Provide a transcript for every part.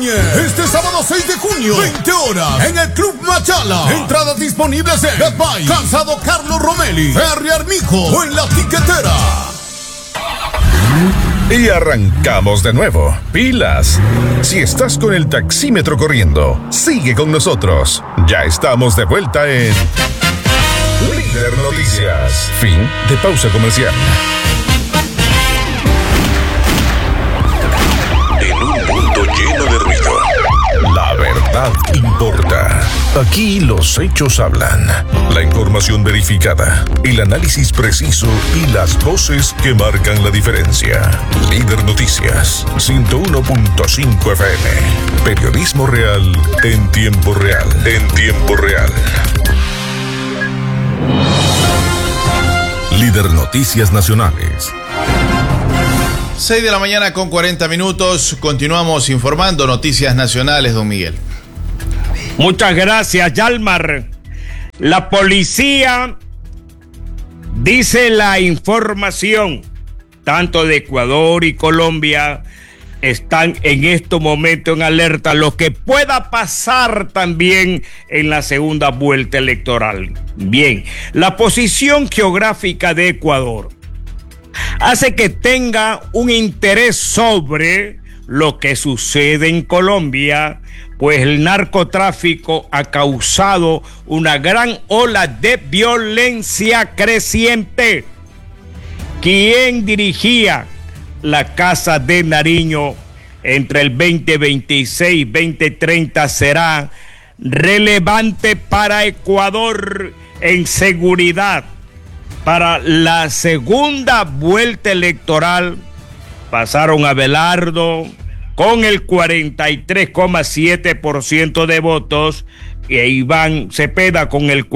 Núñez. Este sábado 6 de junio, 20 horas, en el Club Machala. Entradas disponibles en Gatbay, Calzado Carlos Romelli, Ferry Armijo o en La Tiquetera. Y arrancamos de nuevo. Pilas. Si estás con el taxímetro corriendo, sigue con nosotros. Ya estamos de vuelta en Líder Noticias. Fin de pausa comercial. En un mundo lleno de ruido, la verdad importa. Aquí los hechos hablan, la información verificada, el análisis preciso y las voces que marcan la diferencia. Líder Noticias, 101.5 FM. Periodismo real en tiempo real. En tiempo real. Líder Noticias Nacionales. 6 de la mañana con 40 minutos. Continuamos informando noticias nacionales, don Miguel. Muchas gracias, Yalmar. La policía dice la información, tanto de Ecuador y Colombia, están en este momento en alerta lo que pueda pasar también en la segunda vuelta electoral. Bien, la posición geográfica de Ecuador hace que tenga un interés sobre lo que sucede en Colombia, pues el narcotráfico ha causado una gran ola de violencia creciente. ¿Quién dirigía la Casa de Nariño entre el 2026 y 2030 será relevante para Ecuador en seguridad? Para la segunda vuelta electoral pasaron Abelardo con el 43,7% de votos e Iván Cepeda con el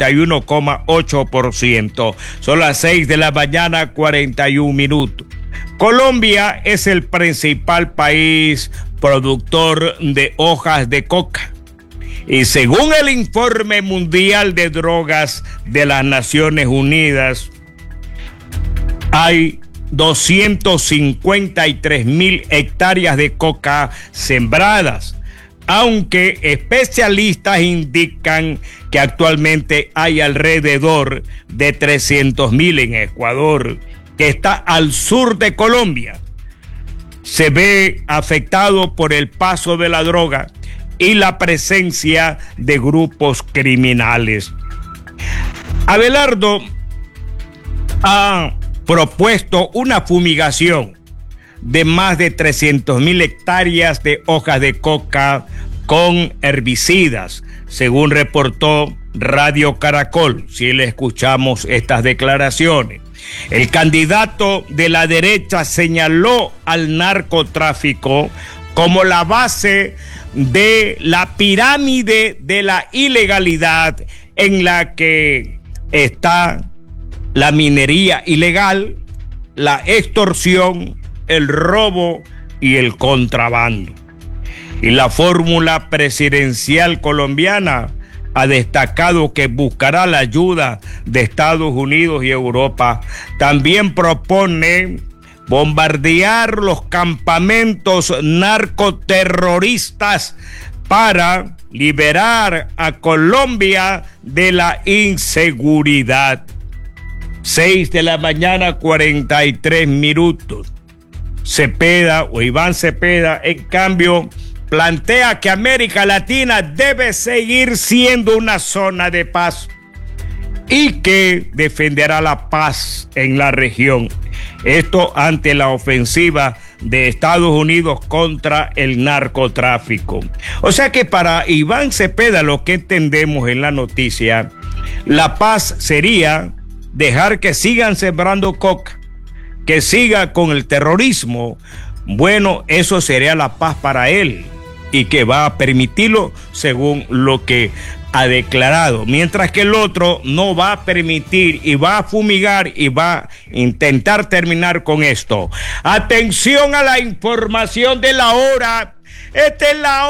41,8%. Son las 6 de la mañana, 41 minutos. Colombia es el principal país productor de hojas de coca. Y según el Informe Mundial de Drogas de las Naciones Unidas, hay 253,000 hectáreas de coca sembradas, aunque especialistas indican que actualmente hay alrededor de 300,000 en Ecuador, que está al sur de Colombia. Se ve afectado por el paso de la droga y la presencia de grupos criminales. Abelardo ha propuesto una fumigación de más de 300,000 hectáreas de hojas de coca con herbicidas, según reportó Radio Caracol. Si le escuchamos estas declaraciones, el candidato de la derecha señaló al narcotráfico como la base de la pirámide de la ilegalidad, en la que está la minería ilegal, la extorsión, el robo y el contrabando. Y la fórmula presidencial colombiana ha destacado que buscará la ayuda de Estados Unidos y Europa. También propone bombardear los campamentos narcoterroristas para liberar a Colombia de la inseguridad. 6 de la mañana, 43 minutos. Cepeda o Iván Cepeda, en cambio, plantea que América Latina debe seguir siendo una zona de paz y que defenderá la paz en la región. Esto ante la ofensiva de Estados Unidos contra el narcotráfico. O sea que para Iván Cepeda, lo que entendemos en la noticia, la paz sería dejar que sigan sembrando coca, que siga con el terrorismo. Bueno, eso sería la paz para él y que va a permitirlo según lo que ha declarado, mientras que el otro no va a permitir y va a fumigar y va a intentar terminar con esto. Atención a la información de la hora. Esta es la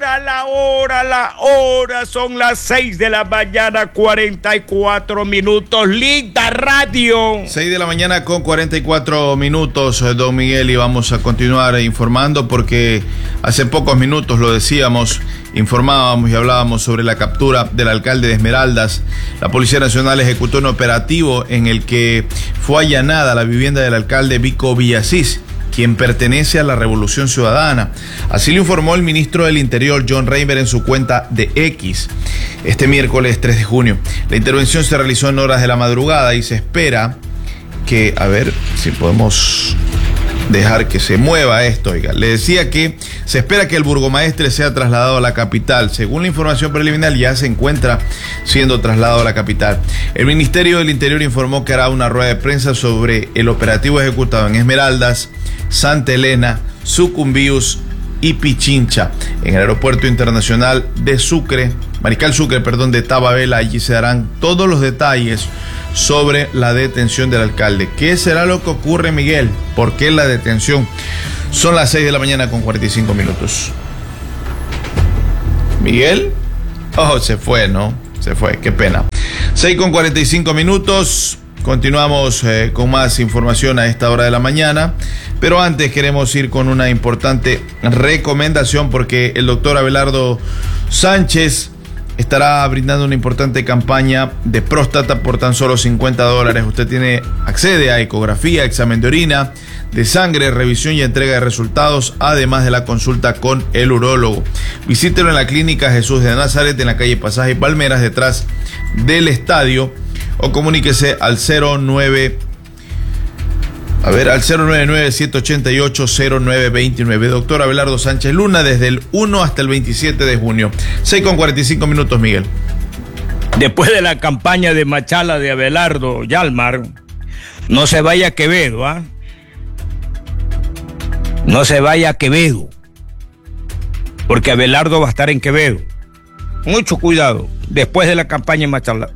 hora. Son las 6 de la mañana, 44 minutos. Linda radio. 6 de la mañana con 44 minutos, don Miguel, y vamos a continuar informando porque hace pocos minutos lo decíamos, informábamos y hablábamos sobre la captura del alcalde de Esmeraldas. La Policía Nacional ejecutó un operativo en el que fue allanada la vivienda del alcalde Vico Villasís, quien pertenece a la Revolución Ciudadana. Así lo informó el ministro del Interior, John Reimer, en su cuenta de X, este miércoles 3 de junio. La intervención se realizó en horas de la madrugada y se espera que, a ver si podemos dejar que se mueva esto. Oiga, le decía que se espera que el burgomaestre sea trasladado a la capital. Según la información preliminar, ya se encuentra siendo trasladado a la capital. El Ministerio del Interior informó que hará una rueda de prensa sobre el operativo ejecutado en Esmeraldas, Santa Elena, Sucumbíos y Pichincha, en el aeropuerto internacional de Mariscal Sucre, de Tababela. Allí se darán todos los detalles sobre la detención del alcalde. ¿Qué será lo que ocurre, Miguel? ¿Por qué la detención? Son las 6 de la mañana con 45 minutos. ¿Miguel? Oh, se fue, ¿no? Se fue, qué pena. 6 con 45 minutos. Continuamos con más información a esta hora de la mañana, pero antes queremos ir con una importante recomendación porque el doctor Abelardo Sánchez estará brindando una importante campaña de próstata por tan solo $50. Usted accede a ecografía, examen de orina, de sangre, revisión y entrega de resultados, además de la consulta con el urólogo. Visítelo en la Clínica Jesús de Nazaret, en la calle Pasaje y Palmeras, detrás del estadio, o comuníquese al 099-788-0929. Doctor Abelardo Sánchez Luna, desde el 1 hasta el 27 de junio. 6 con 45 minutos, Miguel. Después de la campaña de Machala de Abelardo Yalmar, no se vaya a Quevedo, ¿ah? No se vaya a Quevedo, porque Abelardo va a estar en Quevedo. Mucho cuidado, después de la campaña de Machala.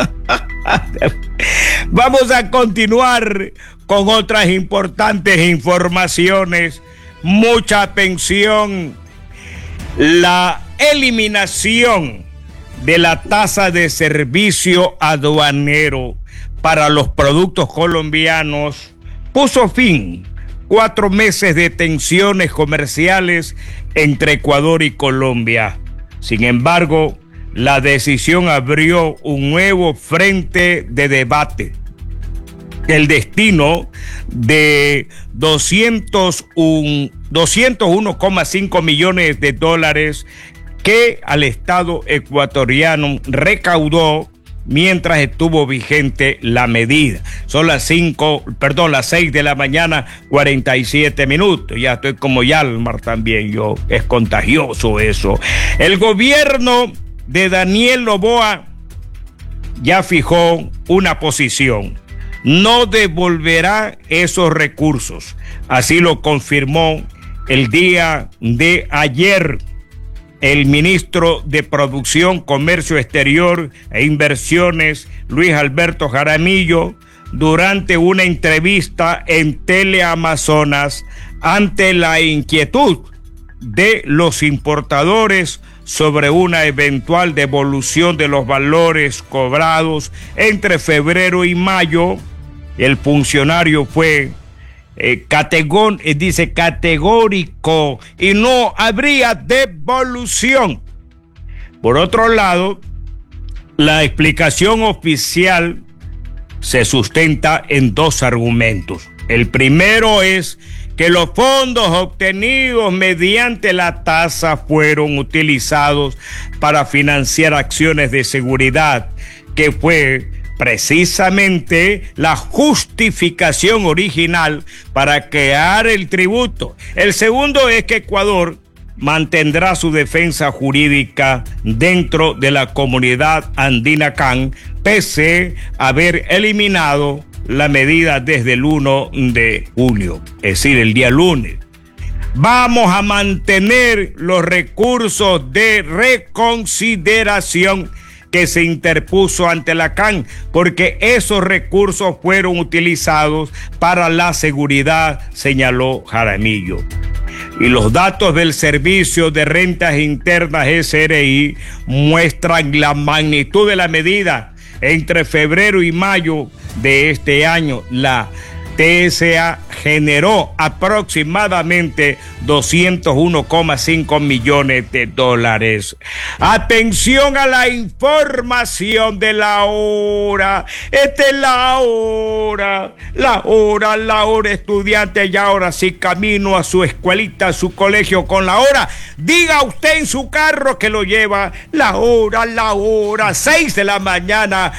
Vamos a continuar con otras importantes informaciones. Mucha atención. La eliminación de la tasa de servicio aduanero para los productos colombianos puso fin 4 meses de tensiones comerciales entre Ecuador y Colombia. Sin embargo, la decisión abrió un nuevo frente de debate. El destino de 201,5 millones de dólares que al Estado ecuatoriano recaudó mientras estuvo vigente la medida. Son las 6 de la mañana, 47 minutos. Ya estoy como Yalmar también, es contagioso eso. El gobierno de Daniel Noboa ya fijó una posición. No devolverá esos recursos. Así lo confirmó el día de ayer el ministro de Producción, Comercio Exterior e Inversiones, Luis Alberto Jaramillo, durante una entrevista en Teleamazonas ante la inquietud de los importadores sobre una eventual devolución de los valores cobrados entre febrero y mayo. El funcionario fue categórico y no habría devolución. Por otro lado, la explicación oficial se sustenta en 2 argumentos. El primero es que los fondos obtenidos mediante la tasa fueron utilizados para financiar acciones de seguridad, que fue precisamente la justificación original para crear el tributo. El segundo es que Ecuador mantendrá su defensa jurídica dentro de la comunidad andina CAN, pese a haber eliminado la medida desde el 1 de julio, es decir, el día lunes. Vamos a mantener los recursos de reconsideración que se interpuso ante la CAN, porque esos recursos fueron utilizados para la seguridad, señaló Jaramillo. Y los datos del Servicio de Rentas Internas SRI muestran la magnitud de la medida. Entre febrero y mayo de este año, la TSA generó aproximadamente 201,5 millones de dólares. Atención a la información de la hora. Esta es la hora estudiante, y ahora sí camino a su escuelita, a su colegio con la hora. Diga usted en su carro que lo lleva la hora, 6 de la mañana,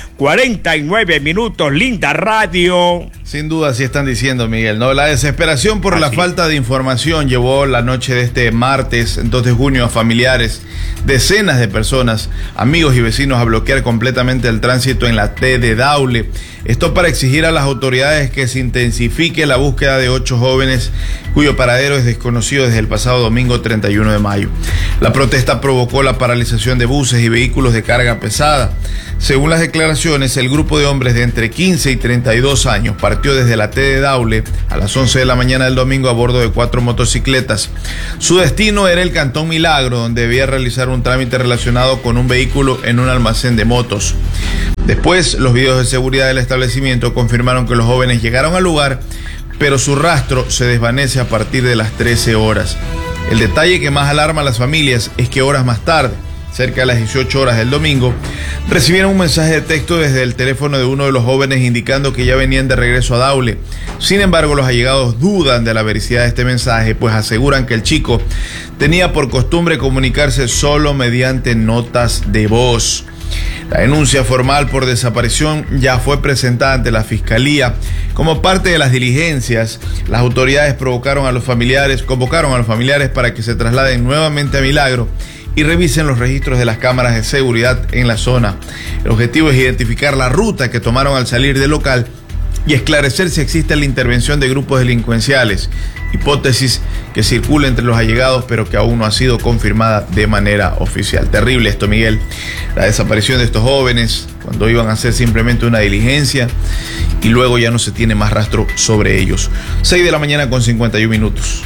49 minutos, linda radio. Sin duda, sí están diciendo, Miguel, ¿no? La desesperación por la falta de información llevó la noche de este martes, 2 de junio, a familiares, decenas de personas, amigos y vecinos a bloquear completamente el tránsito en la T de Daule. Esto para exigir a las autoridades que se intensifique la búsqueda de 8 jóvenes cuyo paradero es desconocido desde el pasado domingo 31 de mayo. La protesta provocó la paralización de buses y vehículos de carga pesada. Según las declaraciones, el grupo de hombres de entre 15 y 32 años partió desde la T de Daule a las 11 de la mañana del domingo a bordo de 4 motocicletas. Su destino era el Cantón Milagro, donde debía realizar un trámite relacionado con un vehículo en un almacén de motos. Después, los videos de seguridad del establecimiento confirmaron que los jóvenes llegaron al lugar, pero su rastro se desvanece a partir de las 13 horas. El detalle que más alarma a las familias es que horas más tarde, cerca de las 18 horas del domingo, recibieron un mensaje de texto desde el teléfono de uno de los jóvenes indicando que ya venían de regreso a Daule. Sin embargo, los allegados dudan de la veracidad de este mensaje, pues aseguran que el chico tenía por costumbre comunicarse solo mediante notas de voz. La denuncia formal por desaparición ya fue presentada ante la Fiscalía. Como parte de las diligencias, las autoridades convocaron a los familiares para que se trasladen nuevamente a Milagro y revisen los registros de las cámaras de seguridad en la zona. El objetivo es identificar la ruta que tomaron al salir del local y esclarecer si existe la intervención de grupos delincuenciales, hipótesis que circula entre los allegados pero que aún no ha sido confirmada de manera oficial. Terrible esto, Miguel, la desaparición de estos jóvenes cuando iban a hacer simplemente una diligencia y luego ya no se tiene más rastro sobre ellos. 6 de la mañana con 51 minutos.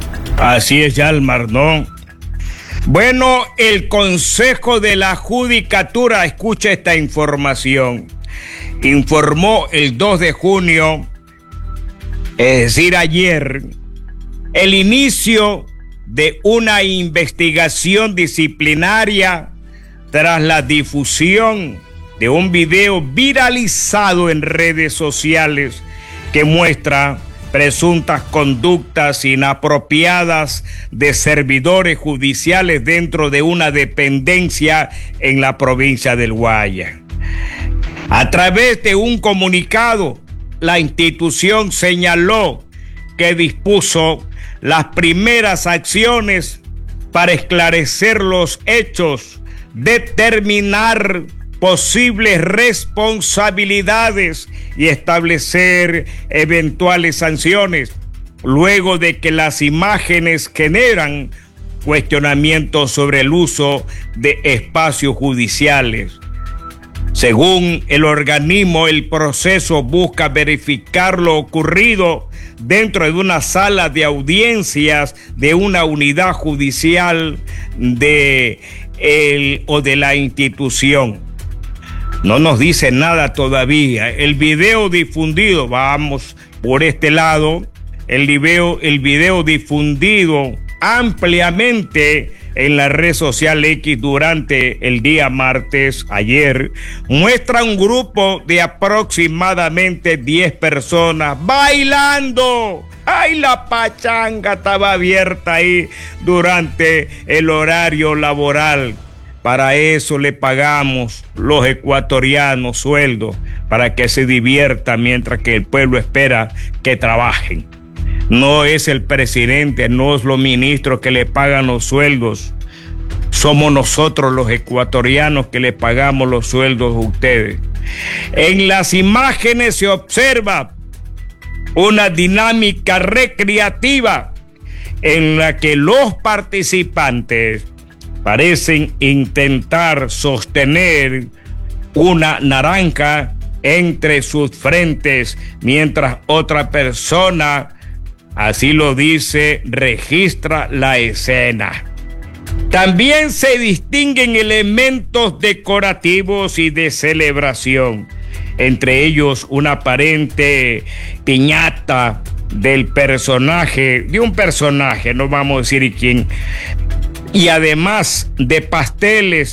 Así es, Yalmar, ¿no? Bueno, el Consejo de la Judicatura, escucha esta información, informó el 2 de junio, es decir, ayer, el inicio de una investigación disciplinaria tras la difusión de un video viralizado en redes sociales que muestra presuntas conductas inapropiadas de servidores judiciales dentro de una dependencia en la provincia del Guaya. A través de un comunicado, la institución señaló que dispuso las primeras acciones para esclarecer los hechos, determinar posibles responsabilidades y establecer eventuales sanciones, luego de que las imágenes generan cuestionamientos sobre el uso de espacios judiciales. Según el organismo, el proceso busca verificar lo ocurrido dentro de una sala de audiencias de una unidad judicial de la institución. No nos dice nada todavía. El video difundido, vamos por este lado, el video difundido ampliamente en la red social X durante el día martes, ayer, muestra un grupo de aproximadamente 10 personas bailando. ¡Ay, la pachanga estaba abierta ahí durante el horario laboral! Para eso le pagamos los ecuatorianos sueldos, para que se diviertan mientras que el pueblo espera que trabajen. No es el presidente, no es los ministros que le pagan los sueldos. Somos nosotros los ecuatorianos que le pagamos los sueldos a ustedes. En las imágenes se observa una dinámica recreativa en la que los participantes parecen intentar sostener una naranja entre sus frentes, mientras otra persona Así lo dice, registra la escena. También se distinguen elementos decorativos y de celebración, entre ellos una aparente piñata de un personaje, no vamos a decir quién, y además de pasteles,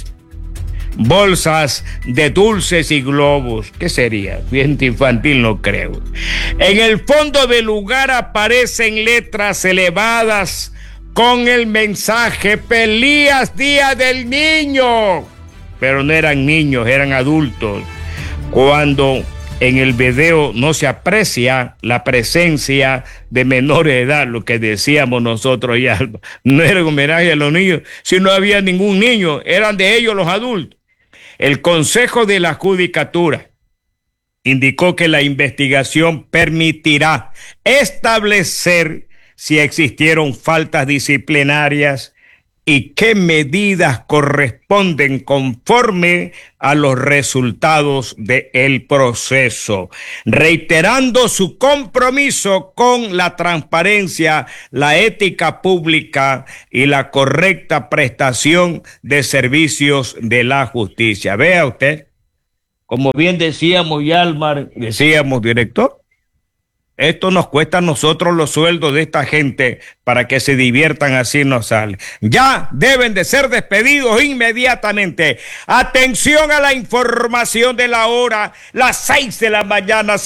bolsas de dulces y globos. ¿Qué sería? Fiesta infantil, no creo. En el fondo del lugar aparecen letras elevadas con el mensaje "Feliz Día del Niño", pero no eran niños, eran adultos. Cuando en el video no se aprecia la presencia de menores de edad, lo que decíamos nosotros ya, no era un homenaje a los niños, si no había ningún niño, eran de ellos los adultos. El Consejo de la Judicatura indicó que la investigación permitirá establecer si existieron faltas disciplinarias y qué medidas corresponden conforme a los resultados del proceso, reiterando su compromiso con la transparencia, la ética pública y la correcta prestación de servicios de la justicia. Vea usted, como bien decíamos, Yalmar, decíamos, director, esto nos cuesta a nosotros los sueldos de esta gente para que se diviertan, así nos sale. Ya deben de ser despedidos inmediatamente. Atención a la información de la hora, las 6 de la mañana,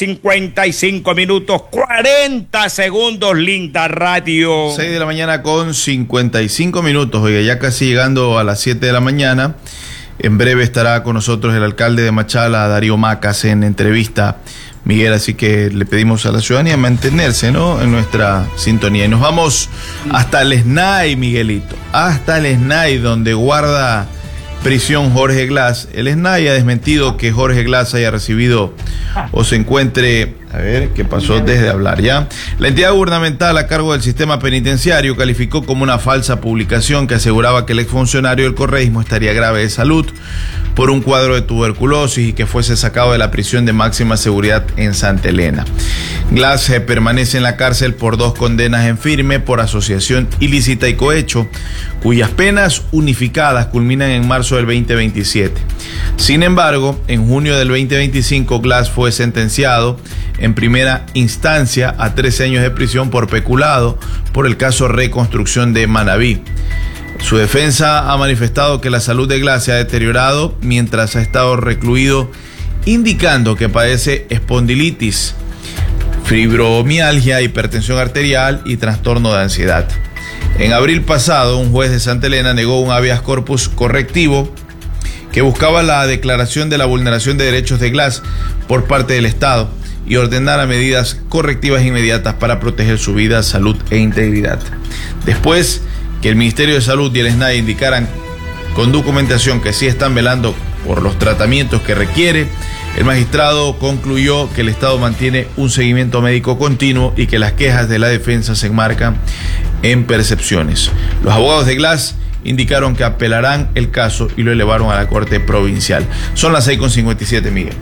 55 minutos, 40 segundos, linda radio. 6 de la mañana con 55 minutos, oiga, ya casi llegando a las 7 de la mañana. En breve estará con nosotros el alcalde de Machala, Darío Macas, en entrevista, Miguel, así que le pedimos a la ciudadanía mantenerse, ¿no?, en nuestra sintonía. Y nos vamos hasta el SNAI, Miguelito, hasta el SNAI, donde guarda prisión Jorge Glass. El SNAI ha desmentido que Jorge Glass haya recibido o se encuentre, a ver, ¿qué pasó desde hablar ya? La entidad gubernamental a cargo del sistema penitenciario calificó como una falsa publicación que aseguraba que el exfuncionario del correísmo estaría grave de salud por un cuadro de tuberculosis y que fuese sacado de la prisión de máxima seguridad en Santa Elena. Glass permanece en la cárcel por 2 condenas en firme por asociación ilícita y cohecho, cuyas penas unificadas culminan en marzo del 2027. Sin embargo, en junio del 2025, Glass fue sentenciado en primera instancia a 13 años de prisión por peculado por el caso Reconstrucción de Manabí. Su defensa ha manifestado que la salud de Glass se ha deteriorado mientras ha estado recluido, indicando que padece espondilitis, fibromialgia, hipertensión arterial y trastorno de ansiedad. En abril pasado, un juez de Santa Elena negó un habeas corpus correctivo que buscaba la declaración de la vulneración de derechos de Glass por parte del Estado y ordenara medidas correctivas inmediatas para proteger su vida, salud e integridad. Después que el Ministerio de Salud y el SNAI indicaran con documentación que sí están velando por los tratamientos que requiere, el magistrado concluyó que el Estado mantiene un seguimiento médico continuo y que las quejas de la defensa se enmarcan en percepciones. Los abogados de Glass indicaron que apelarán el caso y lo elevaron a la Corte Provincial. Son las 6:57, Miguel.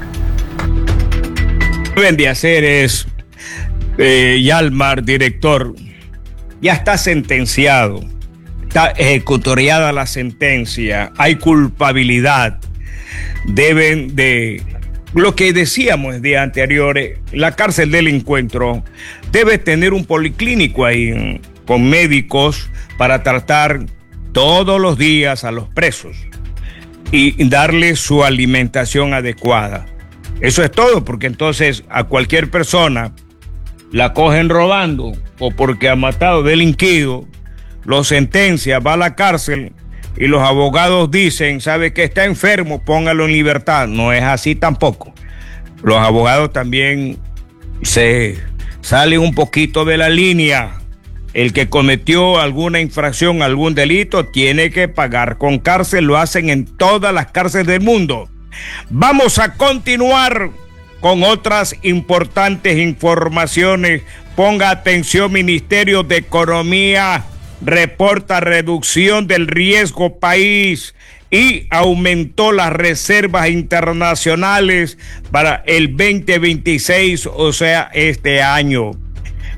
Deben de hacer es, Yalmar, director, ya está sentenciado, está ejecutoriada la sentencia, hay culpabilidad, deben de, lo que decíamos el día anterior, la cárcel del encuentro debe tener un policlínico ahí con médicos para tratar todos los días a los presos y darles su alimentación adecuada. Eso es todo, porque entonces a cualquier persona la cogen robando o porque ha matado, delinquido, lo sentencia, va a la cárcel y los abogados dicen, ¿sabe que está enfermo? Póngalo en libertad. No es así tampoco. Los abogados también se salen un poquito de la línea. El que cometió alguna infracción, algún delito, tiene que pagar con cárcel. Lo hacen en todas las cárceles del mundo. Vamos a continuar con otras importantes informaciones. Ponga atención, Ministerio de Economía reporta reducción del riesgo país y aumentó las reservas internacionales para el 2026, o sea, este año.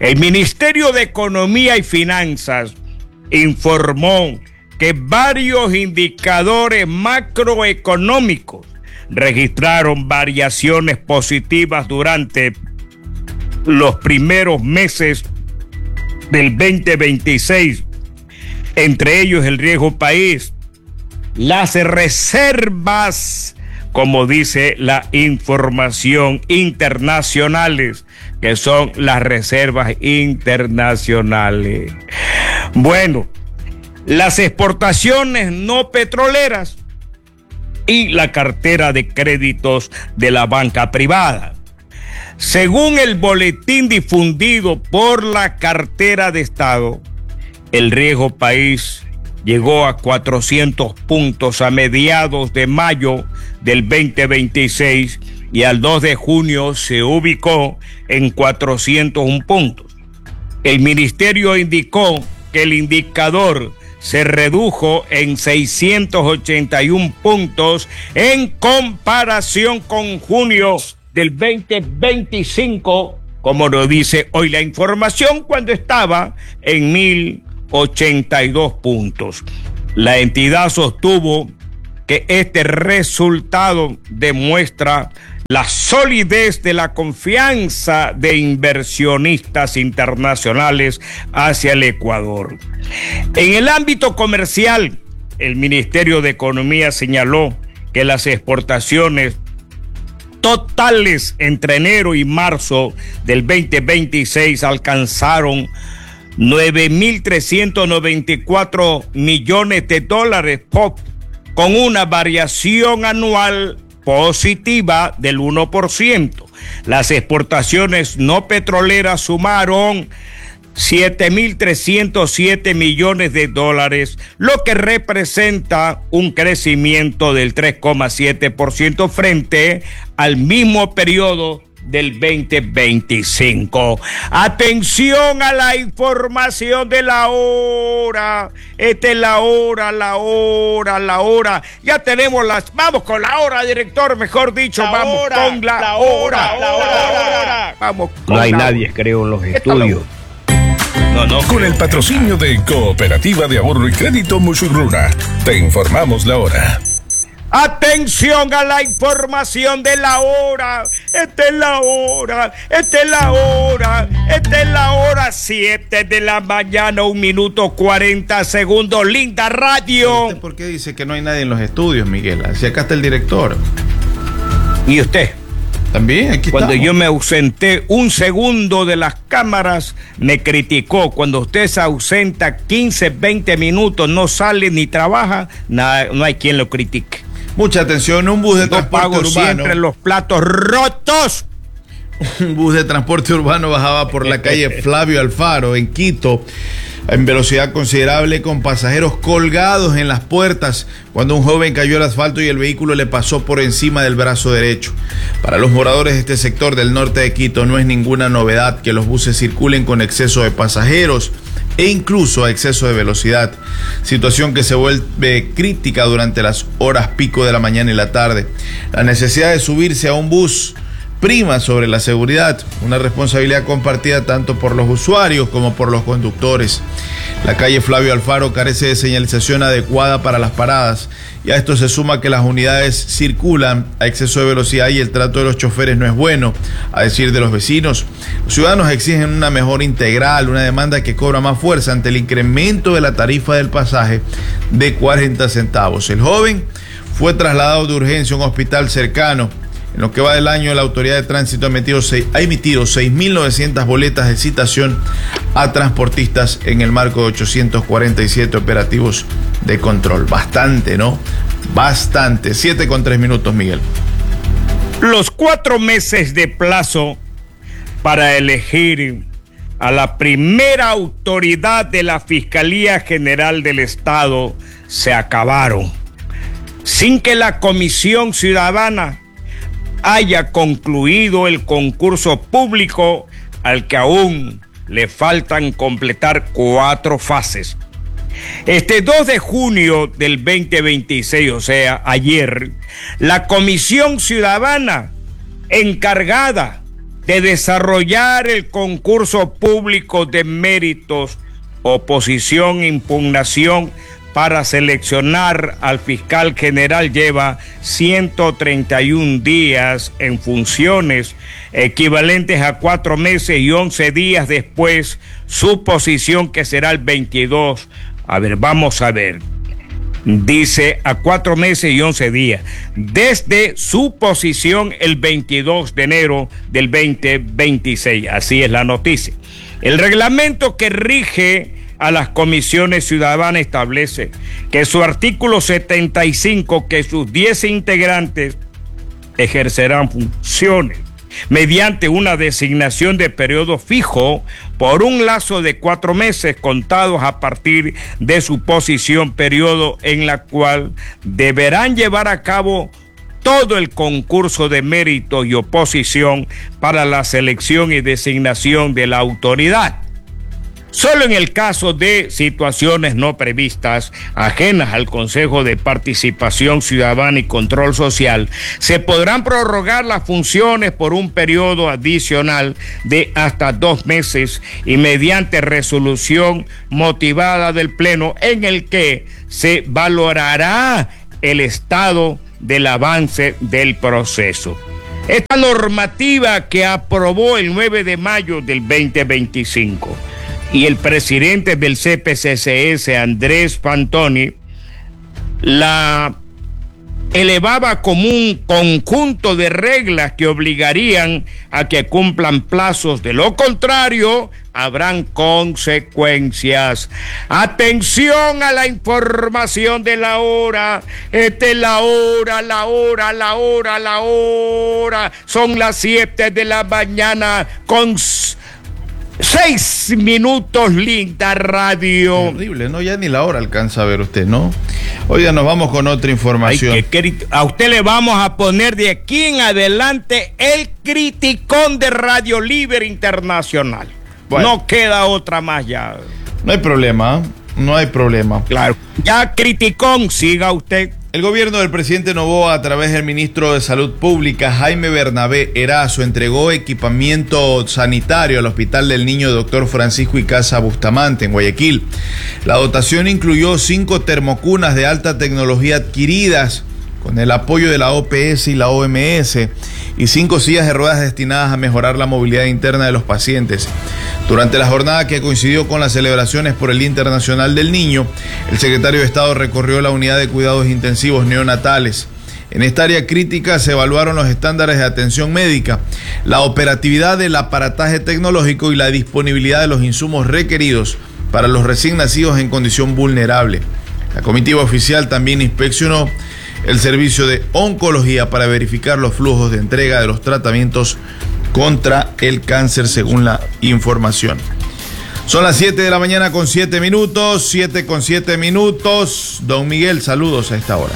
El Ministerio de Economía y Finanzas informó que varios indicadores macroeconómicos registraron variaciones positivas durante los primeros meses del 2026, entre ellos el riesgo país, las reservas, como dice la información, internacionales, que son las reservas internacionales. Bueno, las exportaciones no petroleras y la cartera de créditos de la banca privada. Según el boletín difundido por la cartera de Estado, el riesgo país llegó a 400 puntos a mediados de mayo del 2026 y al 2 de junio se ubicó en 401 puntos. El ministerio indicó que el indicador se redujo en 681 puntos en comparación con junio del 2025, como lo dice hoy la información, cuando estaba en 1082 puntos. La entidad sostuvo que este resultado demuestra la solidez de la confianza de inversionistas internacionales hacia el Ecuador. En el ámbito comercial, el Ministerio de Economía señaló que las exportaciones totales entre enero y marzo del 2026 alcanzaron 9.394 millones de dólares, con una variación anual positiva del 1%. Las exportaciones no petroleras sumaron 7.307 millones de dólares, lo que representa un crecimiento del 3,7% frente al mismo periodo del 2025. Atención a la información de la hora. Esta es la hora. Ya tenemos vamos con la hora, director, mejor dicho, vamos con la hora. Vamos con no hay nadie, creo, en los estudios. No. Con el patrocinio de Cooperativa de Ahorro y Crédito Musurruna, te informamos la hora. Atención a la información de la hora. Esta es la hora, 7 de la mañana, 1 minuto 40 segundos. Linda radio. ¿Usted por qué dice que no hay nadie en los estudios, Miguel? Si acá está el director. ¿Y usted? También, aquí Cuando estamos. yo me ausenté un segundo de las cámaras, me criticó. Cuando usted se ausenta 15, 20 minutos, no sale ni trabaja, no hay quien lo critique. Mucha atención, un bus de transporte pago urbano. Siempre los platos rotos. Un bus de transporte urbano bajaba por la calle Flavio Alfaro en Quito en velocidad considerable con pasajeros colgados en las puertas cuando un joven cayó al asfalto y el vehículo le pasó por encima del brazo derecho. Para los moradores de este sector del norte de Quito no es ninguna novedad que los buses circulen con exceso de pasajeros e incluso a exceso de velocidad, situación que se vuelve crítica durante las horas pico de la mañana y la tarde. La necesidad de subirse a un bus prima sobre la seguridad, una responsabilidad compartida tanto por los usuarios como por los conductores. La calle Flavio Alfaro carece de señalización adecuada para las paradas y a esto se suma que las unidades circulan a exceso de velocidad y el trato de los choferes no es bueno, a decir de los vecinos. Los ciudadanos exigen una mejor integral, una demanda que cobra más fuerza ante el incremento de la tarifa del pasaje de 40 centavos. El joven fue trasladado de urgencia a un hospital cercano. En lo que va del año, la autoridad de tránsito ha emitido 6.900 boletas de citación a transportistas en el marco de 847 operativos de control. Bastante, ¿no? Bastante. 7:03, Miguel. Los 4 meses de plazo para elegir a la primera autoridad de la Fiscalía General del Estado se acabaron, sin que la Comisión Ciudadana haya concluido el concurso público al que aún le faltan completar 4 fases. Este 2 de junio del 2026, o sea, ayer, la Comisión Ciudadana encargada de desarrollar el concurso público de méritos, oposición, impugnación para seleccionar al fiscal general lleva 131 días en funciones, equivalentes a 4 meses y 11 días después, su posición que será el 22. A ver, vamos a ver. Dice a 4 meses y 11 días, desde su posición el 22 de enero del 2026. Así es la noticia. El reglamento que rige a las comisiones ciudadanas establece que su artículo 75, que sus 10 integrantes ejercerán funciones mediante una designación de periodo fijo por un lazo de 4 meses contados a partir de su posición, periodo en la cual deberán llevar a cabo todo el concurso de mérito y oposición para la selección y designación de la autoridad. Solo en el caso de situaciones no previstas, ajenas al Consejo de Participación Ciudadana y Control Social, se podrán prorrogar las funciones por un periodo adicional de hasta 2 meses y mediante resolución motivada del Pleno en el que se valorará el estado del avance del proceso. Esta normativa que aprobó el 9 de mayo del 2025 y el presidente del CPCCS, Andrés Fantoni, la elevaba como un conjunto de reglas que obligarían a que cumplan plazos. De lo contrario, habrán consecuencias. Atención a la información de la hora. Esta es la hora. Son las 7 de la mañana con 6 minutos, linda radio. Terrible, ¿no? Ya ni la hora alcanza a ver usted, ¿no? Hoy ya nos vamos con otra información. A usted le vamos a poner de aquí en adelante el criticón de Radio Libre Internacional. Bueno, no queda otra más ya. No hay problema, no hay problema. Claro, ya criticón, siga usted. El gobierno del presidente Noboa, a través del ministro de Salud Pública, Jaime Bernabé Erazo, entregó equipamiento sanitario al Hospital del Niño Dr. Francisco Icaza Bustamante, en Guayaquil. La dotación incluyó 5 termocunas de alta tecnología adquiridas con el apoyo de la OPS y la OMS y 5 sillas de ruedas destinadas a mejorar la movilidad interna de los pacientes. Durante la jornada que coincidió con las celebraciones por el Día Internacional del Niño, el secretario de Estado recorrió la unidad de cuidados intensivos neonatales. En esta área crítica se evaluaron los estándares de atención médica, la operatividad del aparataje tecnológico y la disponibilidad de los insumos requeridos para los recién nacidos en condición vulnerable. La comitiva oficial también inspeccionó el servicio de oncología para verificar los flujos de entrega de los tratamientos contra el cáncer, según la información. Son las 7 de la mañana con 7 minutos, 7 con 7 minutos. Don Miguel, saludos a esta hora.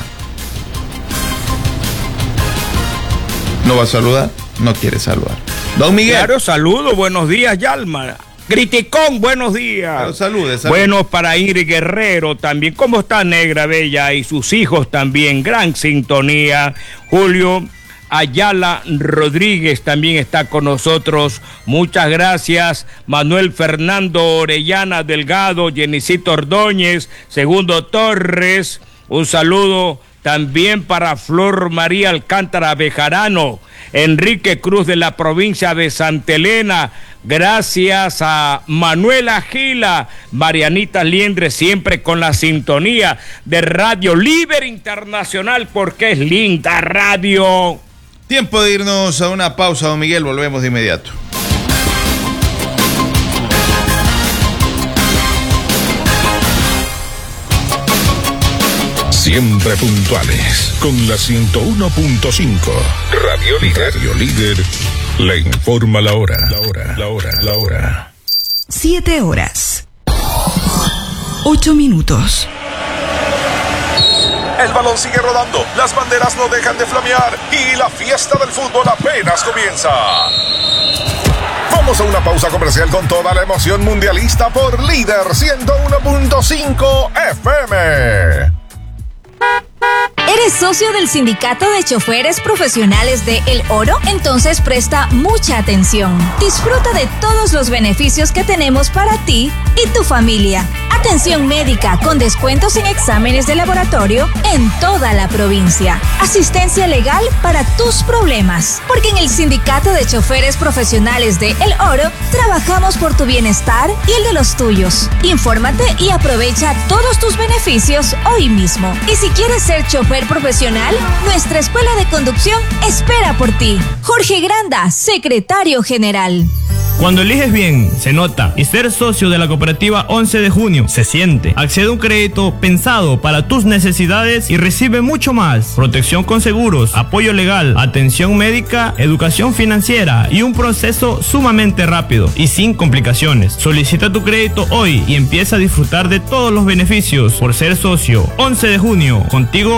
¿No va a saludar? No quiere saludar. Don Miguel. Claro, saludo, buenos días, Yalma. Criticón, buenos días. Claro, salude. Buenos para Ingrid Guerrero también. ¿Cómo está Negra Bella y sus hijos también? Gran sintonía. Julio Ayala Rodríguez también está con nosotros. Muchas gracias. Manuel Fernando Orellana Delgado, Jenicito Ordóñez, Segundo Torres. Un saludo también para Flor María Alcántara Bejarano, Enrique Cruz de la provincia de Santa Elena. Gracias a Manuela Gila, Marianita Liendre, siempre con la sintonía de Radio Libre Internacional, porque es linda radio. Tiempo de irnos a una pausa, don Miguel, volvemos de inmediato. Siempre puntuales, con la 101.5. Radio Líder. Radio Líder le informa la hora. La hora. 7 horas. 8 minutos. El balón sigue rodando, las banderas no dejan de flamear y la fiesta del fútbol apenas comienza. Vamos a una pausa comercial con toda la emoción mundialista por Líder 101.5 FM. ¿Eres socio del Sindicato de Choferes Profesionales de El Oro? Entonces presta mucha atención. Disfruta de todos los beneficios que tenemos para ti y tu familia. Atención médica con descuentos en exámenes de laboratorio en toda la provincia. Asistencia legal para tus problemas. Porque en el Sindicato de Choferes Profesionales de El Oro trabajamos por tu bienestar y el de los tuyos. Infórmate y aprovecha todos tus beneficios hoy mismo. Y si quieres ser chofer profesional, nuestra escuela de conducción espera por ti. Jorge Granda, secretario general. Cuando eliges bien, se nota. Y ser socio de la cooperativa 11 de junio se siente. Accede a un crédito pensado para tus necesidades y recibe mucho más. Protección con seguros, apoyo legal, atención médica, educación financiera y un proceso sumamente rápido y sin complicaciones. Solicita tu crédito hoy y empieza a disfrutar de todos los beneficios por ser socio. 11 de junio, contigo